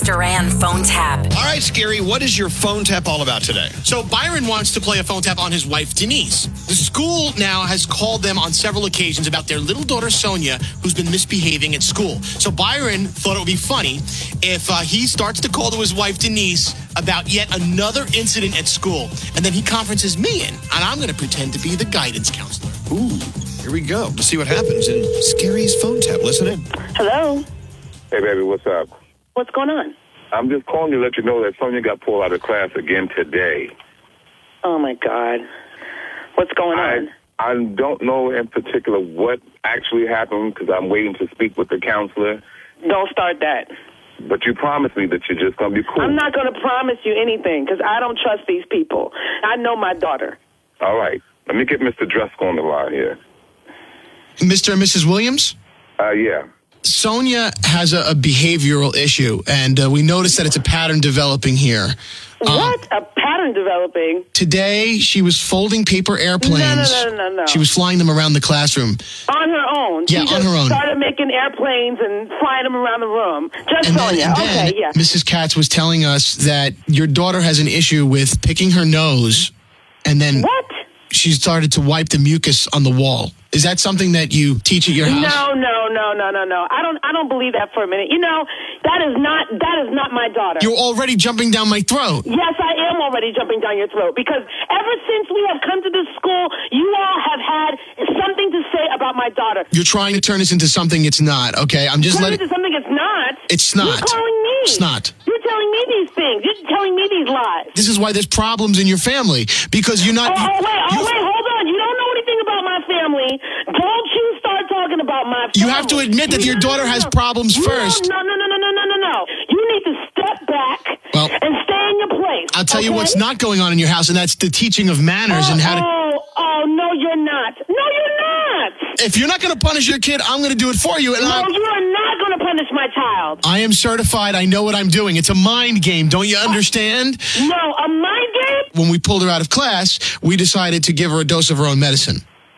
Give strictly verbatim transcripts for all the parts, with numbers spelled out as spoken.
Duran phone tap. All right, Scary, what is your phone tap all about today? So Byron wants to play a phone tap on his wife, Denise. The school now has called them on several occasions about their little daughter, Sonia, who's been misbehaving at school. So Byron thought it would be funny if uh, he starts to call to his wife, Denise, about yet another incident at school. And then he conferences me in, and I'm going to pretend to be the guidance counselor. Ooh, here we go. Let's see what happens in Scary's phone tap. Listen in. Hello. Hey, baby, what's up? What's going on? I'm just calling you to let you know that Sonia got pulled out of class again today. Oh, my God. What's going I, on? I don't know in particular what actually happened because I'm waiting to speak with the counselor. Don't start that. But you promised me that you're just going to be cool. I'm not going to promise you anything because I don't trust these people. I know my daughter. All right. Let me get Mister Dresco on the line here. Mister and Missus Williams? Uh, yeah. Sonia has a, a behavioral issue, and uh, we noticed that it's a pattern developing here. What? Um, a pattern developing? Today, she was folding paper airplanes. No, no, no, no, no. She was flying them around the classroom. On her own? Yeah, she on just her own. started making airplanes and flying them around the room. Just And Sonia. then, and then Okay, yeah. Missus Katz was telling us that your daughter has an issue with picking her nose, and then What? she started to wipe the mucus on the wall. Is that something that you teach at your house? No, no, no, no, no, no. I don't I don't believe that for a minute. You know, that is not that is not my daughter. You're already jumping down my throat. Yes, I am already jumping down your throat because ever since we have come to this school, you all have had something to say about my daughter. You're trying to turn this into something it's not, okay? I'm just Turn letting... it into something it's not. It's not. You're calling me. It's not. You're telling me these things. You're telling me these lies. This is why there's problems in your family, because you're not... Oh, oh wait, oh you, wait, hold on. You don't know anything about my family. Don't you start talking about my family. You have to admit that your daughter has problems no, first. No, no, no, no, no, no, no, no. You need to step back Well, and stay in your place. I'll tell okay? you what's not going on in your house, and that's the teaching of manners oh, and how to... Oh, oh, no, you're not. No, you're not. If you're not going to punish your kid, I'm going to do it for you. And No, I'm, you are not going to punish my child. I am certified. I know what I'm doing. It's a mind game. Don't you understand? No, a mind game? When we pulled her out of class, we decided to give her a dose of her own medicine.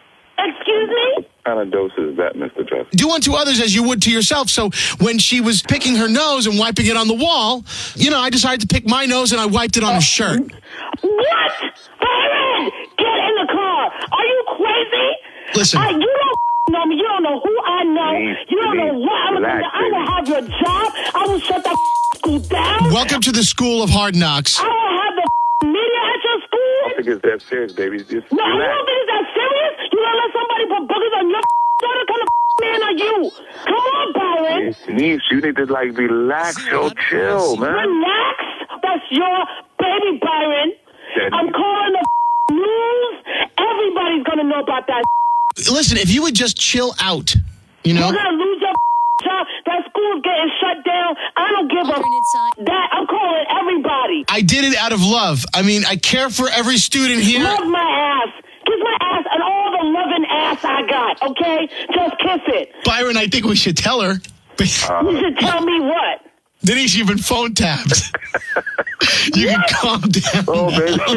Excuse me? What kind of dose is that, Mister Dresco? Do unto others as you would to yourself. So when she was picking her nose and wiping it on the wall, you know, I decided to pick my nose and I wiped it on her shirt. What? Byron, get in the car. Are you crazy? Listen. I, you don't know me. You don't know who I know. Please, you don't know please, what I'm going to relax, do. I will baby. have your job. I will shut that school down. Welcome to the School of Hard Knocks. I will have the media at your school. I don't think it's that serious, baby. Just No, you relax. don't think it's that serious? You gonna let somebody put boogers on your daughter? What kind of man are you? Come on, Byron. Denise, you need to, like, relax. Yo, chill, man. Relax. That's your baby, Byron. Daddy. I'm calling the news. Everybody's gonna know about that. Listen, if you would just chill out, you know? You're gonna lose your job. That school's getting shut down. I don't give a that. I'm calling everybody. I did it out of love. I mean, I care for every student here. Love my ass. Kiss my ass and all the loving ass I got, okay? Just kiss it. Byron, I think we should tell her. You should tell me what? Denise, you've been phone tapped. You can calm down. Oh, baby.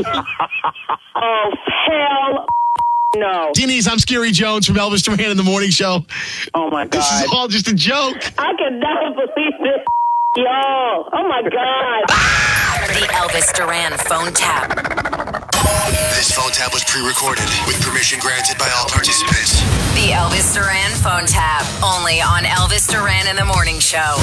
Oh, hell no. Denise, I'm Scary Jones from Elvis Duran in the Morning Show. Oh, my This God. is all just a joke. I can never believe this. Yo. Oh, my God. The Elvis Duran phone tap. This phone tap was pre-recorded with permission granted by all participants. The Elvis Duran phone tap. Only on Elvis Duran in the Morning Show.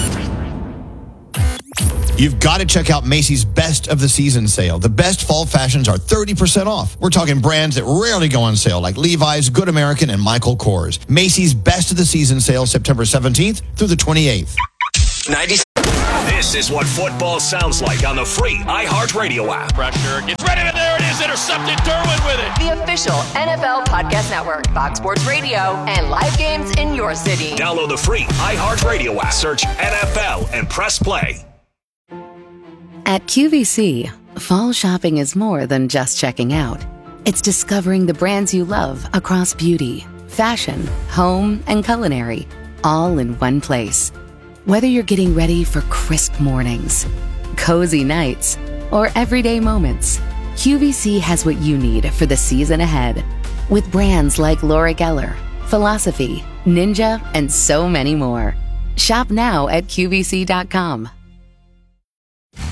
You've got to check out Macy's Best of the Season sale. The best fall fashions are thirty percent off. We're talking brands that rarely go on sale, like Levi's, Good American, and Michael Kors. Macy's Best of the Season sale, September seventeenth through the twenty-eighth. ninety This is what football sounds like on the free iHeartRadio app. Pressure gets ready, and there it is, intercepted. Derwin with it. The official N F L Podcast Network, Fox Sports Radio, and live games in your city. Download the free iHeartRadio app. Search N F L and press play. At Q V C, fall shopping is more than just checking out. It's discovering the brands you love across beauty, fashion, home, and culinary, all in one place. Whether you're getting ready for crisp mornings, cozy nights, or everyday moments, Q V C has what you need for the season ahead. With brands like Laura Geller, Philosophy, Ninja, and so many more. Shop now at Q V C dot com.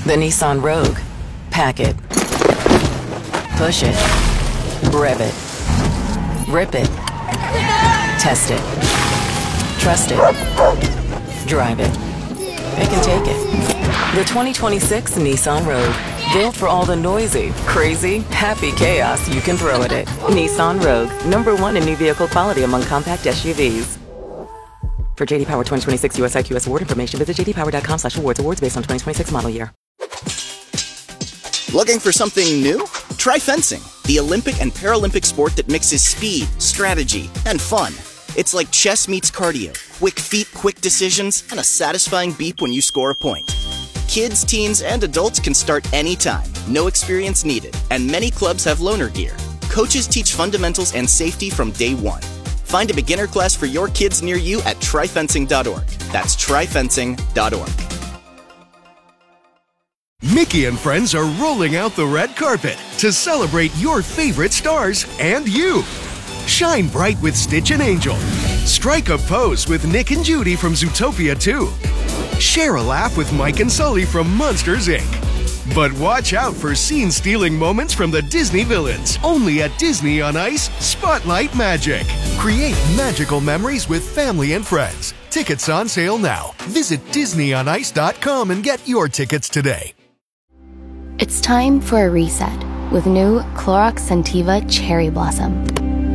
The Nissan Rogue. Pack it. Push it. Rev it. Rip it. Test it. Trust it. Drive it. Pick and take it. The twenty twenty-six Nissan Rogue. Built for all the noisy, crazy, happy chaos you can throw at it. Nissan Rogue. Number one in new vehicle quality among compact S U Vs. For J D Power twenty twenty-six U S I Q S award information, visit j d power dot com slash awards. Awards based on twenty twenty-six model year. Looking for something new? Try fencing, the Olympic and Paralympic sport that mixes speed, strategy, and fun. It's like chess meets cardio. Quick feet, quick decisions, and a satisfying beep when you score a point. Kids, teens, and adults can start anytime. No experience needed. And many clubs have loaner gear. Coaches teach fundamentals and safety from day one. Find a beginner class for your kids near you at try fencing dot org. That's try fencing dot org. Mickey and friends are rolling out the red carpet to celebrate your favorite stars and you. Shine bright with Stitch and Angel. Strike a pose with Nick and Judy from Zootopia two. Share a laugh with Mike and Sully from Monsters, Incorporated. But watch out for scene-stealing moments from the Disney villains. Only at Disney on Ice, Spotlight Magic. Create magical memories with family and friends. Tickets on sale now. Visit disney on ice dot com and get your tickets today. It's time for a reset with new Clorox Scentiva Cherry Blossom.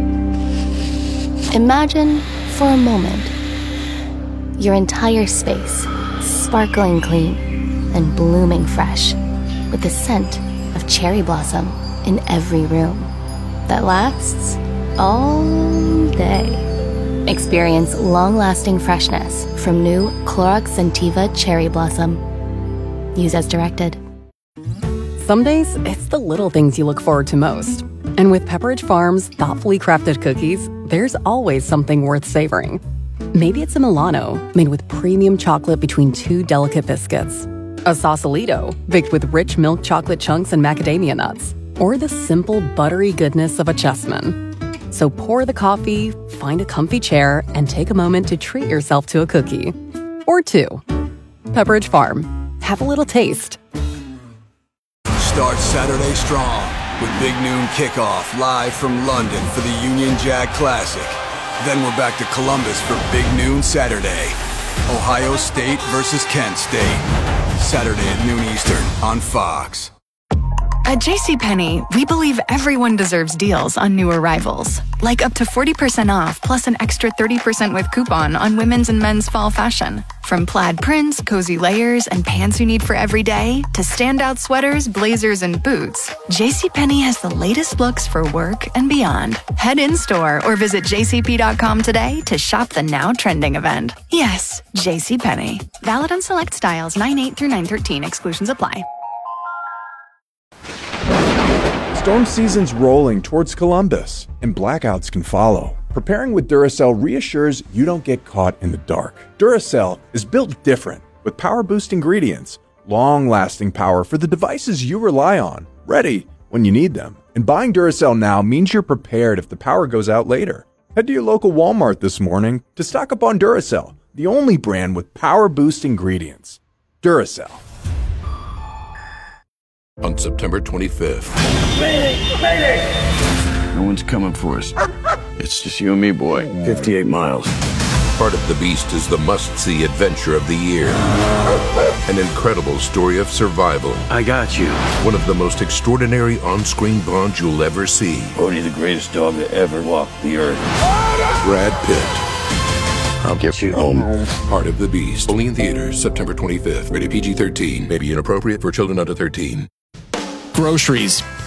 Imagine, for a moment, your entire space sparkling clean and blooming fresh with the scent of cherry blossom in every room that lasts all day. Experience long-lasting freshness from new Clorox Scentiva Cherry Blossom. Use as directed. Some days, it's the little things you look forward to most. And with Pepperidge Farm's thoughtfully crafted cookies, there's always something worth savoring. Maybe it's a Milano, made with premium chocolate between two delicate biscuits. A Sausalito, baked with rich milk chocolate chunks and macadamia nuts. Or the simple, buttery goodness of a Chessman. So pour the coffee, find a comfy chair, and take a moment to treat yourself to a cookie. Or two. Pepperidge Farm. Have a little taste. Start Saturday strong with Big Noon Kickoff live from London for the Union Jack Classic. Then we're back to Columbus for Big Noon Saturday. Ohio State versus Kent State. Saturday at noon Eastern on Fox. At JCPenney, we believe everyone deserves deals on new arrivals. Like up to forty percent off plus an extra thirty percent with coupon on women's and men's fall fashion. From plaid prints, cozy layers, and pants you need for every day, to standout sweaters, blazers, and boots, JCPenney has the latest looks for work and beyond. Head in-store or visit j c p dot com today to shop the now trending event. Yes, JCPenney. Valid on select styles nine eight through nine thirteen. Exclusions apply. Storm season's rolling towards Columbus, and blackouts can follow. Preparing with Duracell reassures you don't get caught in the dark. Duracell is built different, with power-boost ingredients, long-lasting power for the devices you rely on, ready when you need them. And buying Duracell now means you're prepared if the power goes out later. Head to your local Walmart this morning to stock up on Duracell, the only brand with power-boost ingredients. Duracell. On September twenty-fifth. Mayday! Mayday! No one's coming for us. It's just you and me, boy. fifty-eight miles. Part of the Beast is the must-see adventure of the year. An incredible story of survival. I got you. One of the most extraordinary on-screen bonds you'll ever see. Bodie, the greatest dog to ever walk the earth. Brad Pitt. I'll get you home. Part of the Beast. Only in theaters, September twenty-fifth. Rated P G thirteen. May be inappropriate for children under thirteen. Groceries.